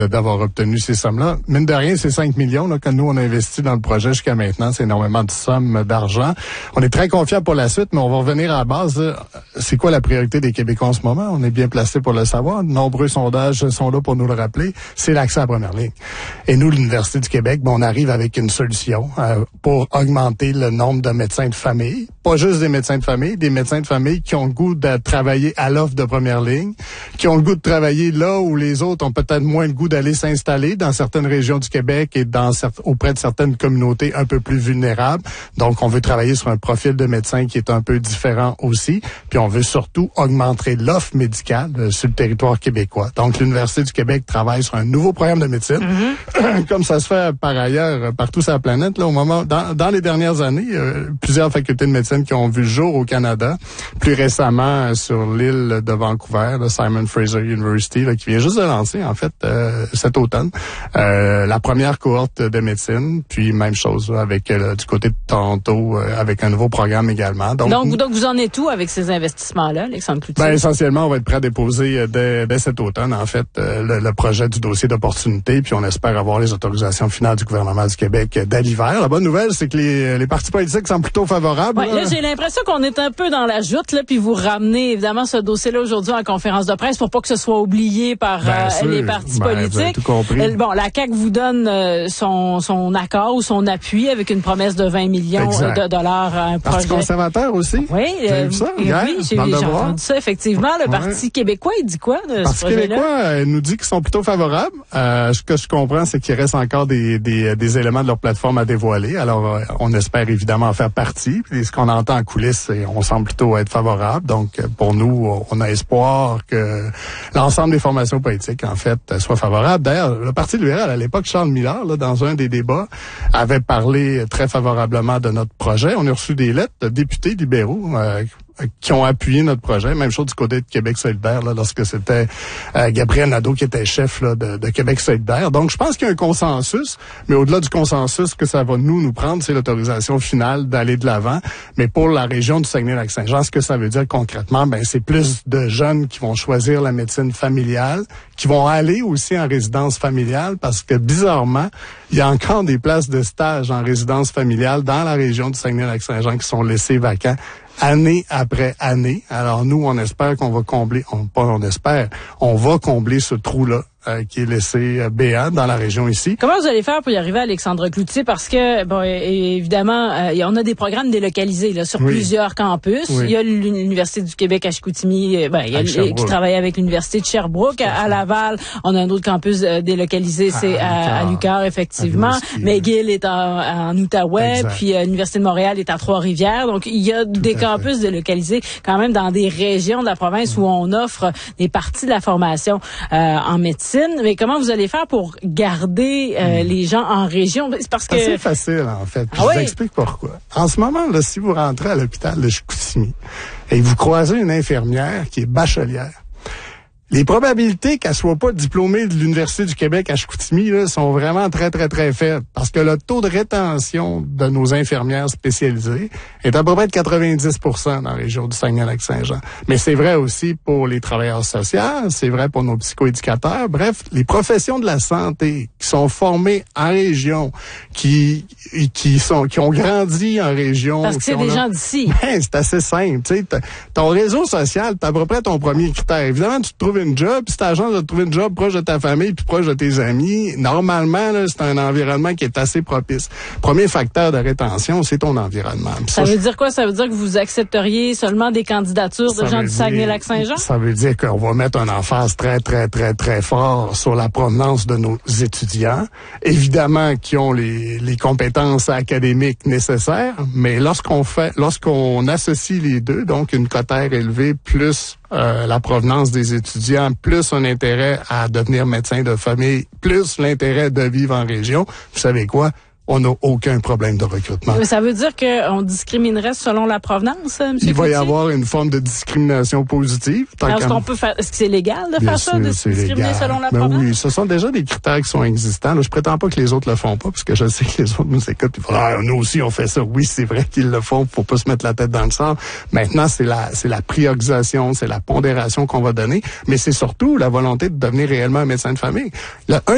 d'avoir obtenu ces sommes-là. Mine de rien, c'est 5 millions là, que nous, on a investi dans le projet jusqu'à maintenant. C'est énormément de sommes d'argent. On est très confiants pour la suite, mais on va revenir à la base. C'est quoi la priorité des Québécois en ce moment? On est bien placé pour le savoir. De nombreux sondages sont là pour nous le rappeler. C'est l'accès à la première ligne. Et nous, l'Université du Québec, on arrive avec une solution pour augmenter le nombre de médecins de famille. Pas juste des médecins de famille qui ont le goût de travailler à l'offre de première ligne, qui ont le goût de travailler là où les autres ont peut-être moins le goût d'aller s'installer dans certaines régions du Québec et auprès de certaines communautés un peu plus vulnérables. Donc, on veut travailler sur un profil de médecin qui est un peu différent aussi. Puis, on veut surtout augmenter l'offre médicale sur le territoire québécois. Donc, l'Université du Québec travaille sur un nouveau programme de médecine, comme ça se fait par ailleurs partout sur la planète. Là, au moment, dans les dernières années, plusieurs facultés de médecine qui ont vu le jour au Canada. Plus récemment, sur l'île de Vancouver, le Simon Fraser University, là, qui vient juste de lancer, en fait, cet automne, la première cohorte de médecine. Puis, même chose avec du côté de Toronto, avec un nouveau programme également. Donc vous en êtes où avec ces investissements-là, Alexandre Cloutier? Ben, essentiellement, on va être prêt à déposer dès cet automne, en fait, le projet du dossier d'opportunité. Puis, on espère avoir les autorisations finales du gouvernement du Québec dès l'hiver. La bonne nouvelle, c'est que les partis politiques sont plutôt favorables. Ouais, là, j'ai l'impression qu'on est un peu dans la joute, là, puis vous ramenez évidemment ce dossier-là aujourd'hui en conférence de presse pour pas que ce soit oublié par les partis politiques. Vous avez tout compris. Bon, la CAQ vous donne son accord ou son appui avec une promesse de 20 millions de dollars à un projet. Parti conservateur aussi. Oui, vu ça, oui, j'ai entendu ça, effectivement. Le Parti québécois, il dit quoi de ce projet-là? Le Parti québécois nous dit qu'ils sont plutôt favorables. Ce que je comprends, c'est qu'il reste encore des éléments de leur plateforme à dévoiler. Alors, on espère évidemment en faire partie. Puis, ce qu'on entend en coulisses, on semble plutôt être favorable. Donc, pour nous, on a espoir que l'ensemble des formations politiques, en fait, soient favorables. D'ailleurs, le Parti libéral, à l'époque, Charles Miller, là, dans un des débats, avait parlé très favorablement de notre projet. On a reçu des lettres de députés libéraux qui ont appuyé notre projet. Même chose du côté de Québec solidaire, là, lorsque c'était Gabriel Nadeau qui était chef là, de Québec solidaire. Donc, je pense qu'il y a un consensus, mais au-delà du consensus, que ça va nous prendre, c'est l'autorisation finale d'aller de l'avant. Mais pour la région du Saguenay-Lac-Saint-Jean, ce que ça veut dire concrètement, c'est plus de jeunes qui vont choisir la médecine familiale, qui vont aller aussi en résidence familiale, parce que bizarrement, il y a encore des places de stage en résidence familiale dans la région du Saguenay-Lac-Saint-Jean qui sont laissées vacants année après année. Alors nous, on espère qu'on va combler, on va combler ce trou-là qui est laissé béant dans la région ici. Comment vous allez faire pour y arriver, Alexandre Cloutier? Parce que, bon, évidemment, on a des programmes délocalisés là, sur plusieurs campus. Oui. Il y a l'Université du Québec à Chicoutimi, qui travaille avec l'Université de Sherbrooke. À Laval, on a un autre campus délocalisé, c'est à l'UQAR, effectivement. McGill est en Outaouais, puis l'Université de Montréal est à Trois-Rivières. Donc, il y a des campus délocalisés quand même dans des régions de la province où on offre des parties de la formation en médecine. Mais comment vous allez faire pour garder les gens en région? Parce que c'est facile, en fait. Je vous explique pourquoi. En ce moment, là, si vous rentrez à l'hôpital de Chicoutimi et vous croisez une infirmière qui est bachelière, les probabilités qu'elle soit pas diplômée de l'Université du Québec à Chicoutimi là, sont vraiment très, très, très faibles. Parce que le taux de rétention de nos infirmières spécialisées est à peu près de 90% dans la région du Saguenay-Lac-Saint-Jean. Mais c'est vrai aussi pour les travailleurs sociaux, c'est vrai pour nos psychoéducateurs. Bref, les professions de la santé qui sont formées en région, qui ont grandi en région. Parce que c'est des gens d'ici. C'est assez simple. Tu sais, ton réseau social, c'est à peu près ton premier critère. Évidemment, tu te trouves une job, si t'as la chance de trouver une job proche de ta famille puis proche de tes amis, normalement, là, c'est un environnement qui est assez propice. Premier facteur de rétention, c'est ton environnement. Ça veut dire quoi? Ça veut dire que vous accepteriez seulement des candidatures de gens du Saguenay-Lac-Saint-Jean? Ça veut dire qu'on va mettre un emphase très, très, très, très fort sur la provenance de nos étudiants. Évidemment, qui ont les compétences académiques nécessaires, mais lorsqu'on associe les deux, donc une cotère élevée plus la provenance des étudiants, plus un intérêt à devenir médecin de famille, plus l'intérêt de vivre en région, vous savez quoi? On n'a aucun problème de recrutement. Mais ça veut dire qu'on discriminerait selon la provenance, M. Il va y avoir une forme de discrimination positive. Est-ce que c'est légal de faire ça, de discriminer selon la provenance? Oui, ce sont déjà des critères qui sont existants. Là, je prétends pas que les autres le font pas, parce que je sais que les autres nous écoutent. Nous aussi, on fait ça. Oui, c'est vrai qu'ils le font. Faut pas se mettre la tête dans le sable. Maintenant, c'est la priorisation, c'est la pondération qu'on va donner, mais c'est surtout la volonté de devenir réellement un médecin de famille.